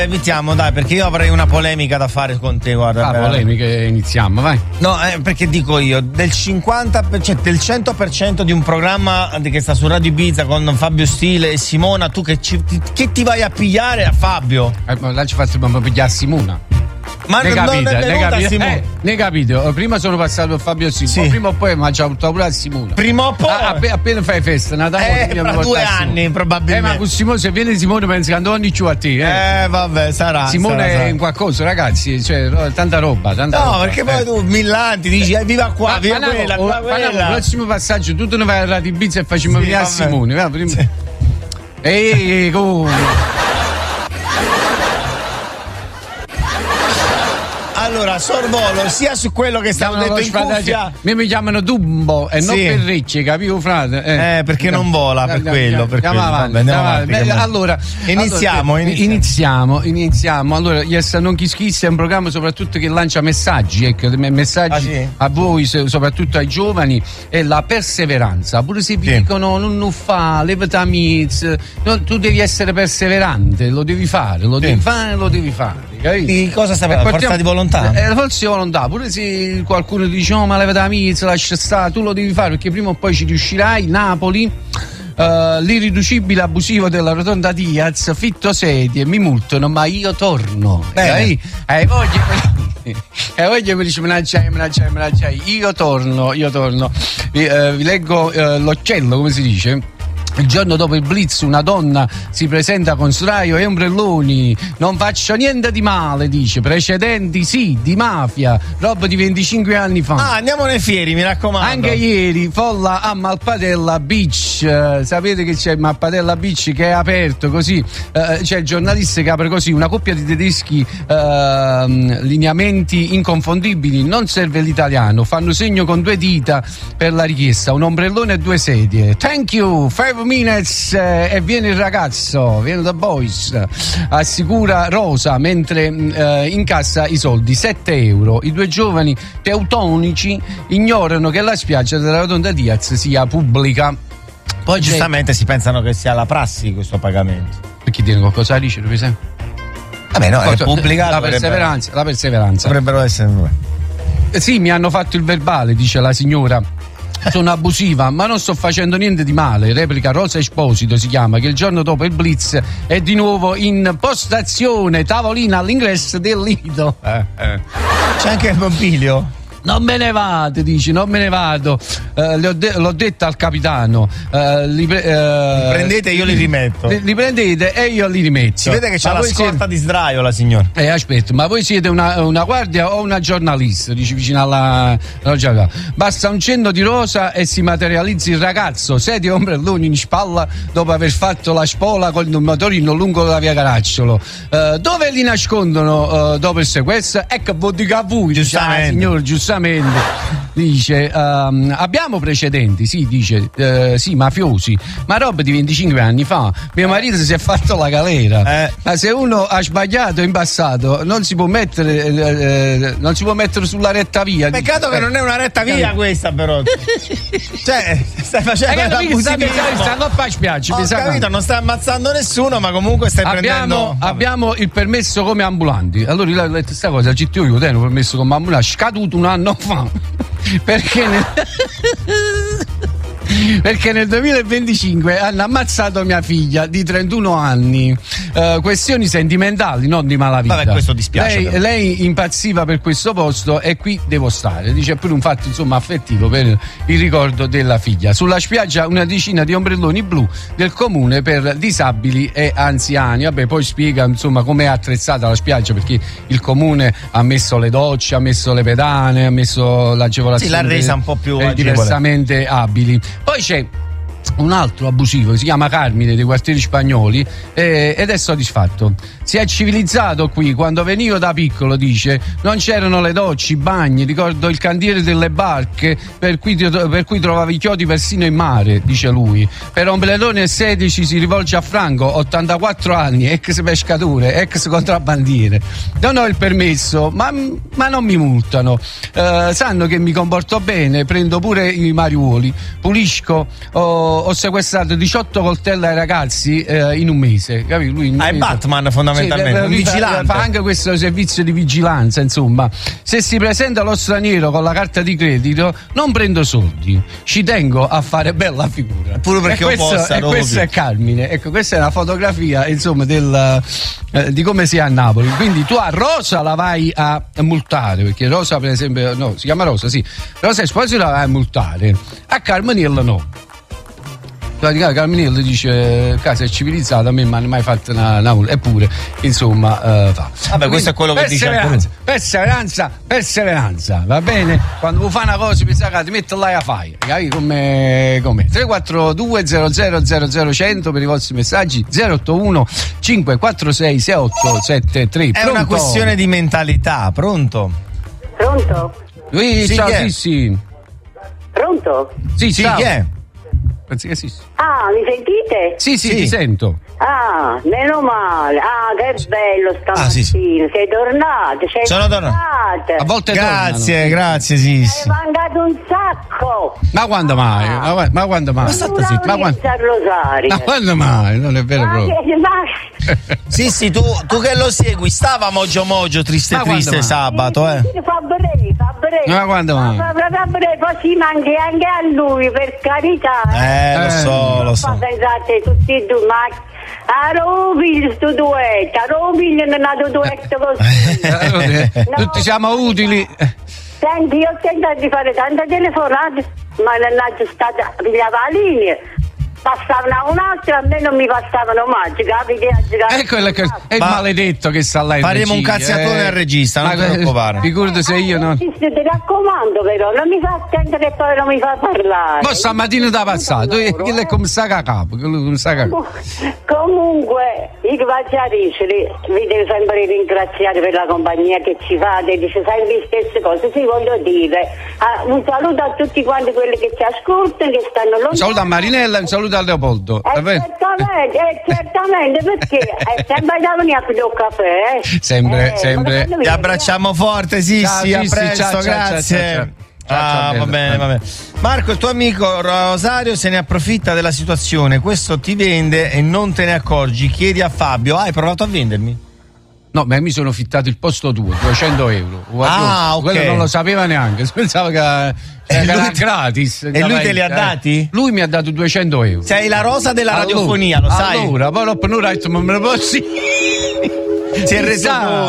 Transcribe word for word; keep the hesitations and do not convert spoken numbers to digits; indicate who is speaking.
Speaker 1: Evitiamo, dai, perché io avrei una polemica da fare con te, guarda.
Speaker 2: Ah, polemica, iniziamo, vai.
Speaker 1: No, eh, perché dico io, del cinquanta per cento, cioè del cento per cento di un programma che sta su Radio Ibiza con Fabio Stile e Simona, tu che, ci, che ti vai a pigliare a Fabio?
Speaker 2: Eh, ma là ci facciamo pigliare Simona.
Speaker 1: Ma
Speaker 2: ne
Speaker 1: non
Speaker 2: capite,
Speaker 1: è
Speaker 2: ne capite,
Speaker 1: eh,
Speaker 2: ne capito. Prima sono passato per Fabio Simone, sì. Prima o poi mi ha già avuto pure a Simone.
Speaker 1: Prima o poi
Speaker 2: ah, appena, appena fai festa, Natale,
Speaker 1: eh, fra due anni probabilmente.
Speaker 2: Eh, ma con Simone, se viene Simone pensa che andò ogni più a te. Eh,
Speaker 1: eh vabbè, sarà.
Speaker 2: Simone
Speaker 1: sarà,
Speaker 2: è
Speaker 1: sarà.
Speaker 2: in qualcosa, ragazzi, cioè tanta roba, tanta
Speaker 1: no,
Speaker 2: roba.
Speaker 1: perché poi
Speaker 2: eh.
Speaker 1: tu millanti dici eh, viva qua,
Speaker 2: ma,
Speaker 1: viva
Speaker 2: ma
Speaker 1: quella,
Speaker 2: no,
Speaker 1: viva
Speaker 2: ma
Speaker 1: quella.
Speaker 2: no, il prossimo passaggio tu te ne vai a Radio Ibiza e facciamo
Speaker 1: sì,
Speaker 2: venire a Simone, va, prima. Sì. Ehi, come?
Speaker 1: Allora, sorvolo sia su quello che stavo detto in cuffia.
Speaker 2: Mi, mi chiamano Dumbo e sì. non per ricci, capivo, frate?
Speaker 1: Eh, eh perché non vola per
Speaker 2: andiamo,
Speaker 1: quello. Per
Speaker 2: andiamo
Speaker 1: quello.
Speaker 2: avanti,
Speaker 1: Vabbè,
Speaker 2: avanti.
Speaker 1: avanti,
Speaker 2: allora,
Speaker 1: iniziamo,
Speaker 2: allora,
Speaker 1: iniziamo.
Speaker 2: Iniziamo, iniziamo. Allora, Yes Non Chi Schissa è un programma soprattutto che lancia messaggi, ecco, messaggi
Speaker 1: ah, sì?
Speaker 2: a voi, soprattutto ai giovani, e la perseveranza. Pure se vi sì. dicono non non fa, levati a miz, no, tu devi essere perseverante, lo devi fare, lo sì. devi fare, lo devi fare.
Speaker 1: Di cosa stai parlando? Forza di volontà?
Speaker 2: Eh, forza di volontà, pure se qualcuno dice no ma levati la mizza, lascia stare, tu lo devi fare perché prima o poi ci riuscirai. Napoli, uh, l'irriducibile abusivo della rotonda Diaz, fitto sedie, mi multano ma io torno. E eh, voglio e voglio mi dice minacciai, minacciai, minacciai, io torno, io torno. Vi, uh, vi leggo uh, l'occhiello, come si dice? Il giorno dopo il blitz una donna si presenta con sdraio e ombrelloni. Non faccio niente di male, dice. Precedenti sì, di mafia, roba di venticinque anni fa.
Speaker 1: Ah, andiamo nei fieri, mi raccomando.
Speaker 2: Anche ieri, folla a Malpatella Beach. Uh, sapete che c'è Malpatella Beach che è aperto così. Uh, c'è il giornalista che apre così. Una coppia di tedeschi uh, lineamenti inconfondibili. Non serve l'italiano. Fanno segno con due dita per la richiesta. Un ombrellone e due sedie. Thank you, five minutes eh, e viene il ragazzo, viene da Boys, assicura Rosa mentre eh, incassa i soldi, sette euro. I due giovani teutonici ignorano che la spiaggia della rotonda Diaz sia pubblica.
Speaker 1: Poi giustamente si pensano che sia la prassi questo pagamento.
Speaker 2: Perché tiene qualcosa a ricevere, per esempio?
Speaker 1: Vabbè, no, è pubblicato.
Speaker 2: La perseveranza, la perseveranza.
Speaker 1: Dovrebbero essere.
Speaker 2: Eh, sì, mi hanno fatto il verbale, dice la signora. Sono abusiva, ma non sto facendo niente di male, replica Rosa Esposito, si chiama, che il giorno dopo il blitz è di nuovo in postazione, tavolina all'ingresso del Lido. Eh, eh.
Speaker 1: C'è anche il mobilio.
Speaker 2: Non me ne vado, dici, non me ne vado. Uh, l'ho, de- l'ho detto al capitano. Uh, li, pre- uh,
Speaker 1: li prendete e io li rimetto.
Speaker 2: Li, li prendete e io li rimetto.
Speaker 1: Si vede che c'ha
Speaker 2: ma
Speaker 1: la scorta
Speaker 2: siete...
Speaker 1: di sdraio la signora.
Speaker 2: Eh, aspetta, ma voi siete una, una guardia o una giornalista? Dici vicino alla. alla Basta un cenno di rosa e si materializza il ragazzo, sedie e ombrelloni in spalla dopo aver fatto la spola con il motorino lungo la via Caracciolo. Uh, dove li nascondono uh, dopo il sequestro? Ecco, voi dica a voi,
Speaker 1: giustamente.
Speaker 2: Signor, giustamente. Dice um, abbiamo precedenti, sì, dice uh, sì, mafiosi, ma roba di venticinque anni fa. Mio marito si è fatto la galera, eh. ma se uno ha sbagliato in passato non si può mettere eh, non si può mettere sulla retta via.
Speaker 1: Peccato dice, che eh. non è una retta via questa, però cioè stai facendo
Speaker 2: stanno a fare spiaggia.
Speaker 1: Ho capito, non stai ammazzando nessuno, ma comunque stai
Speaker 2: abbiamo,
Speaker 1: prendendo
Speaker 2: abbiamo il permesso come ambulanti. Allora io ho letto questa cosa, il C T O io tengo permesso come ambulanti scaduto un anno fa perché nel... perché nel duemilaventicinque hanno ammazzato mia figlia di trentuno anni. Uh, questioni sentimentali, non di malavita.
Speaker 1: Vabbè, questo dispiace.
Speaker 2: Lei, lei impazziva per questo posto e qui devo stare. Dice pure un fatto insomma affettivo per il ricordo della figlia. Sulla spiaggia una decina di ombrelloni blu del comune per disabili e anziani. Vabbè, poi spiega insomma com'è attrezzata la spiaggia, perché il comune ha messo le docce, ha messo le pedane, ha messo l'agevolazione.
Speaker 1: Sì, l'ha resa un po' più
Speaker 2: eh, diversamente abili. Poi c'è un altro abusivo, si chiama Carmine, dei quartieri spagnoli, eh, ed è soddisfatto. Si è civilizzato qui. Quando venivo da piccolo, dice, non c'erano le docce, i bagni, ricordo il cantiere delle barche per cui, per cui trovavo i chiodi persino in mare, dice lui. Per ombrelloni e sedie ci si rivolge a Franco, ottantaquattro anni, ex pescatore, ex contrabbandiere. Non ho il permesso, ma, ma non mi multano. Eh, sanno che mi comporto bene, prendo pure i mariuoli, pulisco, oh, ho sequestrato diciotto coltelli ai ragazzi eh, in un mese, capito? Lui in un
Speaker 1: Ah, è
Speaker 2: mese.
Speaker 1: Batman fondamentalmente,
Speaker 2: Sì,
Speaker 1: un
Speaker 2: lui fa,
Speaker 1: vigilante.
Speaker 2: fa anche questo servizio di vigilanza, insomma. Se si presenta lo straniero con la carta di credito, non prendo soldi, ci tengo a fare bella figura.
Speaker 1: Pure perché
Speaker 2: e questo,
Speaker 1: opposta,
Speaker 2: e
Speaker 1: non
Speaker 2: questo
Speaker 1: più.
Speaker 2: è Carmine. Ecco, questa è una fotografia, insomma, del, eh, di come si è a Napoli. Quindi tu a Rosa la vai a multare, perché Rosa, per esempio, no, si chiama Rosa, sì. Rosa Esposito la vai a multare. A Carminiello no. Carminiello dice casa è civilizzata, a me mi hanno mai fatto una, una multa, eppure insomma uh, fa.
Speaker 1: Vabbè, questo è quello che dice anche lui.
Speaker 2: Perseveranza, perseveranza, va bene? Quando fai una cosa pensa che ti metti là a fare, capi come come tre quattro due zero zero zero zero cento per i vostri messaggi, zero otto uno cinque quattro sei sei otto sette tre.
Speaker 1: È una questione di mentalità, pronto?
Speaker 3: Pronto?
Speaker 2: Lui,
Speaker 1: Sì,
Speaker 2: ciao
Speaker 1: chi è?
Speaker 2: Sissi.
Speaker 3: Pronto?
Speaker 2: Sì,
Speaker 1: Sì,
Speaker 2: ciao.
Speaker 1: chi è?
Speaker 2: Pensi che sì.
Speaker 3: Ah, mi sentite?
Speaker 2: Sì, sì,
Speaker 1: Sì.
Speaker 2: ti sento.
Speaker 3: Ah, meno male. Ah, che bello stamattina.
Speaker 1: Ah, sì, sì.
Speaker 3: Sei tornato? Sei
Speaker 1: Sono tornato.
Speaker 2: A volte
Speaker 1: Grazie,
Speaker 2: tornano.
Speaker 1: grazie, sì,
Speaker 3: Hai
Speaker 1: sì.
Speaker 3: mancato un sacco.
Speaker 2: Ma quando mai? Ma, qua- ma quando mai?
Speaker 1: Ma sta zitto,
Speaker 2: Ma quando,
Speaker 3: a Rosario.
Speaker 2: ma quando mai? Non è vero
Speaker 3: Ma
Speaker 2: proprio.
Speaker 3: che- ma-
Speaker 1: Sì, sì, tu, tu che lo segui, stava Mogio Mogio, triste
Speaker 2: Ma
Speaker 1: triste
Speaker 2: quando mai?
Speaker 1: sabato, eh.
Speaker 3: Sì, fa breve, fa breve.
Speaker 2: Ma quando mai?
Speaker 3: Fa fa- fa breve, poi si manchi anche a lui, per carità.
Speaker 1: Eh, lo
Speaker 2: Eh.
Speaker 1: so, lo
Speaker 3: Ma
Speaker 1: so.
Speaker 3: pensate tutti e due, ma a Robil sto duetto, a Robil non è nato duetto così.
Speaker 2: Tutti siamo utili.
Speaker 3: Senti, io ho tentato di fare tante telefonate, ma non è stata pigliata la linea. Passavano un'altra, a me non mi passavano mai, capite?
Speaker 2: Ecco il, è il
Speaker 1: Ma-
Speaker 2: maledetto che sta là in
Speaker 1: Faremo un
Speaker 2: regia,
Speaker 1: cazziatone
Speaker 2: eh.
Speaker 1: al regista, non
Speaker 2: Ma
Speaker 1: ti
Speaker 2: que-
Speaker 1: preoccupare.
Speaker 2: Figurati se io non.
Speaker 3: Ti raccomando però, non mi fa attendere e poi non mi fa parlare.
Speaker 2: Ma stamattina da passato,
Speaker 3: Io
Speaker 2: che
Speaker 3: loro,
Speaker 2: che lei
Speaker 3: eh.
Speaker 2: come sta a capo, che lui come sta a capo.
Speaker 3: Comunque, io faccio a dicere, vi devo sempre ringraziare per la compagnia che ci fate, dice sempre le stesse cose, sì, voglio dire, ah, un saluto a tutti quanti quelli che ci ascoltano, che stanno lontano.
Speaker 2: Un saluto a Marinella e un saluto a Leopoldo.
Speaker 3: Eh,
Speaker 2: va bene?
Speaker 3: certamente, eh, certamente, perché è sempre da venire a pigliare un caffè, eh.
Speaker 2: Sempre,
Speaker 3: Eh,
Speaker 2: sempre.
Speaker 3: ma quando
Speaker 1: Ti
Speaker 3: viene-
Speaker 1: abbracciamo forte, sì,
Speaker 2: Ciao,
Speaker 1: sì, a
Speaker 2: sì, sì,
Speaker 1: presto,
Speaker 2: ciao, ciao,
Speaker 1: grazie.
Speaker 2: ciao, ciao, ciao. Ciao,
Speaker 1: Ah,
Speaker 2: ciao,
Speaker 1: va
Speaker 2: bello.
Speaker 1: bene, va bene. Marco, il tuo amico Rosario se ne approfitta della situazione, questo ti vende e non te ne accorgi. Chiedi a Fabio, ah, hai provato a vendermi?
Speaker 2: No, ma mi sono fittato il posto tuo, duecento euro.
Speaker 1: Ah, ok.
Speaker 2: Quello non lo sapeva neanche, pensavo che, cioè, che
Speaker 1: E lui
Speaker 2: era
Speaker 1: te-
Speaker 2: gratis.
Speaker 1: e lui te li ha
Speaker 2: Eh.
Speaker 1: dati?
Speaker 2: Lui mi ha dato duecento euro.
Speaker 1: Sei la rosa della
Speaker 2: Allora-
Speaker 1: radiofonia, lo sai?
Speaker 2: Allora, poi dopo non ho detto, ma me lo posso.
Speaker 1: Si è reso
Speaker 2: Chissà.
Speaker 1: conto.